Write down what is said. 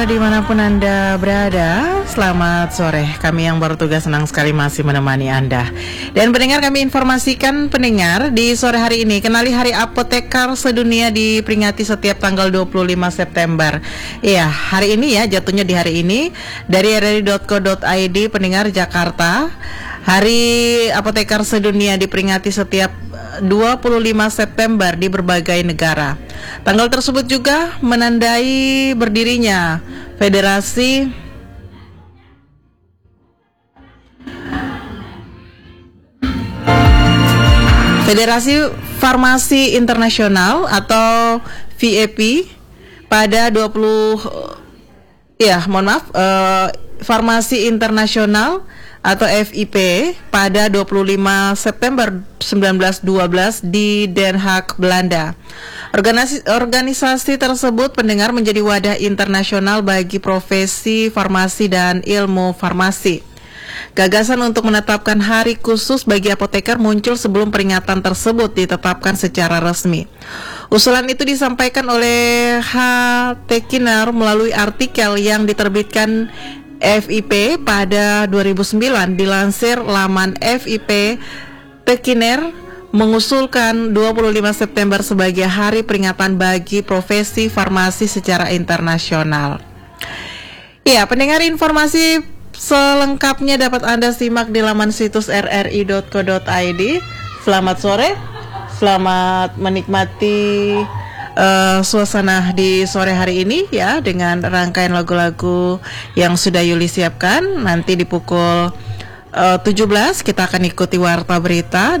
Dimanapun Anda berada, selamat sore. Kami yang baru tugas senang sekali masih menemani Anda. Dan pendengar, kami informasikan pendengar di sore hari ini, kenali Hari Apotekar Sedunia diperingati setiap tanggal 25 September. Iya, hari ini ya, jatuhnya di hari ini. Dari rri.co.id pendengar Jakarta, Hari Apotekar Sedunia diperingati setiap 25 September di berbagai negara. Tanggal tersebut juga menandai berdirinya Federasi Farmasi Internasional atau VAP pada Farmasi Internasional atau FIP pada 25 September 1912 di Den Haag, Belanda. Organisasi tersebut pendengar menjadi wadah internasional bagi profesi farmasi dan ilmu farmasi. Gagasan untuk menetapkan hari khusus bagi apoteker muncul sebelum peringatan tersebut ditetapkan secara resmi. Usulan itu disampaikan oleh H. Tekiner melalui artikel yang diterbitkan FIP pada 2009. Dilansir laman FIP, Tekiner mengusulkan 25 September sebagai hari peringatan bagi profesi farmasi secara internasional. Ya, pendengar, informasi selengkapnya dapat Anda simak di laman situs rri.co.id. Selamat sore, selamat menikmati suasana di sore hari ini ya, dengan rangkaian lagu-lagu yang sudah Yuli siapkan. Nanti di pukul 17 kita akan ikuti warta berita